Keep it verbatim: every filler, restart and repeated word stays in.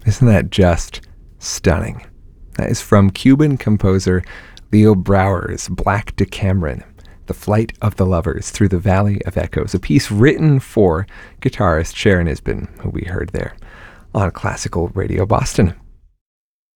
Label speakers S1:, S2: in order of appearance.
S1: Isn't that just stunning? That is from Cuban composer Leo Brouwer's Black Decameron, The Flight of the Lovers Through the Valley of Echoes, a piece written for guitarist Sharon Isbin, who we heard there on Classical Radio Boston.